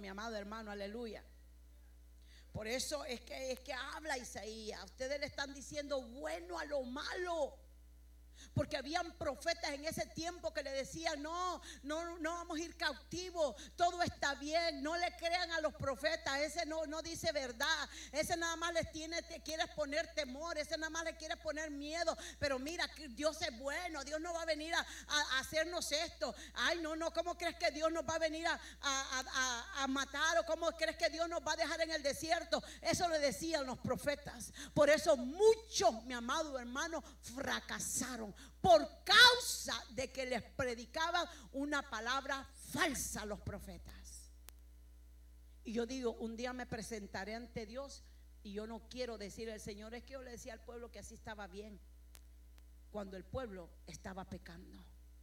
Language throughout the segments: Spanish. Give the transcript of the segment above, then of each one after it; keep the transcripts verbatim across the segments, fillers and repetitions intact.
mi amado hermano, aleluya. Por eso es que, es que habla Isaías. Ustedes le están diciendo bueno a lo malo. Porque habían profetas en ese tiempo que le decían: no, no, no vamos a ir cautivos, todo está bien. No le crean a los profetas, ese no, no dice verdad, ese nada más les tiene, te quiere poner temor, ese nada más le quiere poner miedo. Pero mira, Dios es bueno, Dios no va a venir a, a, a hacernos esto. Ay, no, no, ¿cómo crees que Dios nos va a venir a, a, a, a matar? ¿O cómo crees que Dios nos va a dejar en el desierto? Eso le decían los profetas. Por eso muchos, mi amado hermano, fracasaron por causa de que les predicaban una palabra falsa a los profetas. Y yo digo, un día me presentaré ante Dios y yo no quiero decir al Señor, es que yo le decía al pueblo que así estaba bien, cuando el pueblo estaba pecando.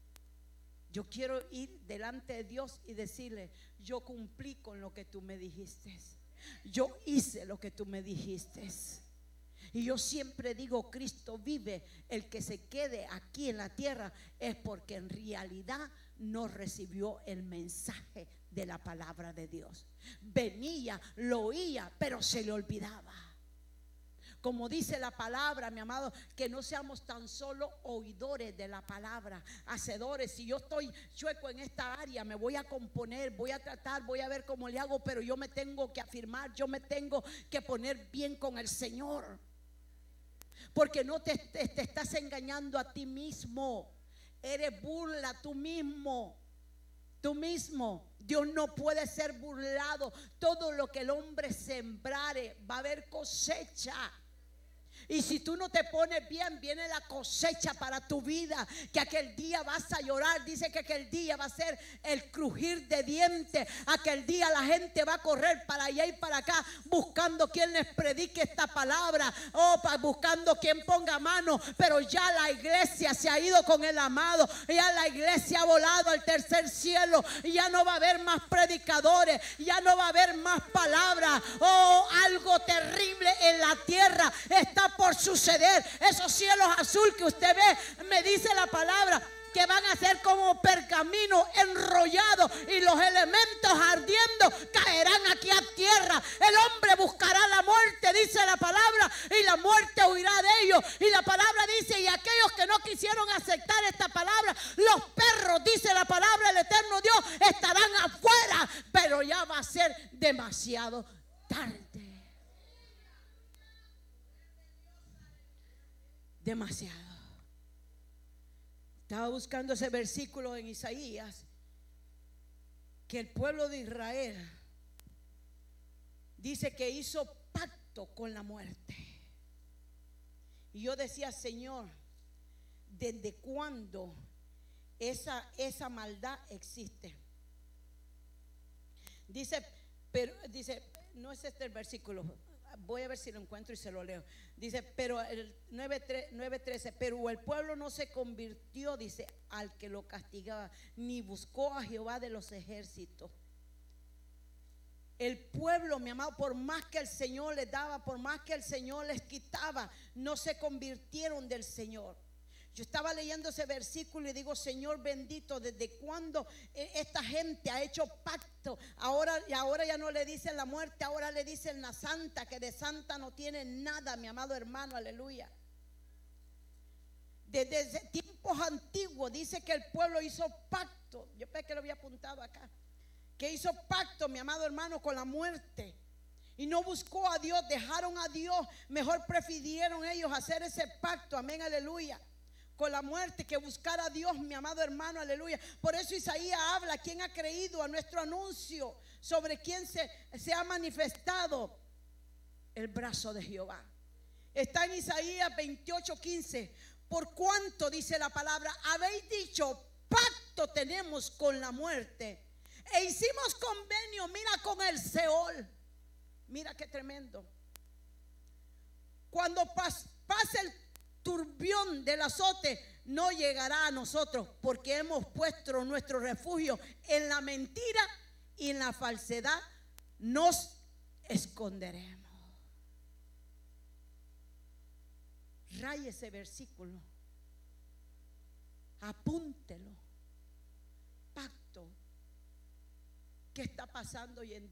Yo quiero ir delante de Dios y decirle: yo cumplí con lo que tú me dijiste, yo hice lo que tú me dijiste. Y yo siempre digo, Cristo vive. El que se quede aquí en la tierra es porque en realidad no recibió el mensaje de la palabra de Dios. Venía, lo oía, pero se le olvidaba. Como dice la palabra, mi amado, que no seamos tan solo oidores de la palabra, hacedores. Si yo estoy chueco en esta área, me voy a componer, voy a tratar, voy a ver cómo le hago, pero yo me tengo que afirmar, yo me tengo que poner bien con el Señor. Porque no te, te, te estás engañando a ti mismo. Eres burla tú mismo. Tú mismo. Dios no puede ser burlado. Todo lo que el hombre sembrare, va a haber cosecha. Y si tú no te pones bien, viene la cosecha para tu vida. Que aquel día vas a llorar. Dice que aquel día va a ser el crujir de dientes. Aquel día la gente va a correr para allá y para acá, buscando quien les predique esta palabra. Oh, buscando quien ponga mano. Pero ya la iglesia se ha ido con el amado. Ya la iglesia ha volado al tercer cielo. Ya no va a haber más predicadores. Ya no va a haber más palabras. Oh, algo terrible en la tierra está por suceder. Esos cielos azul que usted ve, me dice la palabra, que van a ser como pergamino enrollado, y los elementos ardiendo caerán aquí a tierra. El hombre buscará la muerte, dice la palabra, y la muerte huirá de ellos. Y la palabra dice: y aquellos que no quisieron aceptar esta palabra, los perros, dice la palabra, el eterno Dios, estarán afuera. Pero ya va a ser demasiado tarde. Demasiado. Estaba buscando ese versículo en Isaías, que el pueblo de Israel dice que hizo pacto con la muerte. Y yo decía: Señor, ¿desde cuándo esa, esa maldad existe? Dice, pero dice, no es este el versículo. Voy a ver si lo encuentro y se lo leo. Dice, pero el nueve trece, pero el pueblo no se convirtió, dice, al que lo castigaba, ni buscó a Jehová de los ejércitos. El pueblo, mi amado, por más que el Señor les daba, por más que el Señor les quitaba, no se convirtieron del Señor. Yo estaba leyendo ese versículo y digo: Señor bendito, ¿desde cuándo esta gente ha hecho pacto? Ahora, y ahora ya no le dicen la muerte, ahora le dicen la santa, que de santa no tiene nada, mi amado hermano, aleluya. Desde tiempos antiguos dice que el pueblo hizo pacto. Yo pensé que lo había apuntado acá. Que hizo pacto, mi amado hermano, con la muerte. Y no buscó a Dios, dejaron a Dios. Mejor prefirieron ellos hacer ese pacto, amén, aleluya, con la muerte, que buscar a Dios, mi amado hermano, aleluya. Por eso Isaías habla: ¿quién ha creído a nuestro anuncio? Sobre quién se, se ha manifestado el brazo de Jehová. Está en Isaías veintiocho quince. Por cuanto, dice la palabra, habéis dicho: pacto tenemos con la muerte, e hicimos convenio, mira, con el Seol. Mira qué tremendo. Cuando pas, pase el turbión del azote, no llegará a nosotros, porque hemos puesto nuestro refugio en la mentira, y en la falsedad nos esconderemos. Raye ese versículo, apúntelo. Pacto. ¿Qué está pasando hoy en día?